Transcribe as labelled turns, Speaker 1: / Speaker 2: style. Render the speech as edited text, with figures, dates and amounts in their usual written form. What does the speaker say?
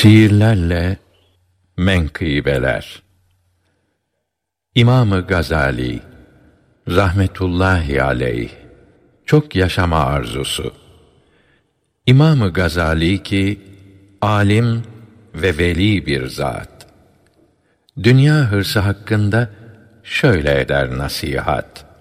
Speaker 1: Şiirlerle menkıbeler. İmam-ı Gazali rahmetullahi aleyh çok yaşama arzusu. İmam-ı Gazali ki alim ve veli bir zat. Dünya hırsı hakkında şöyle eder nasihat: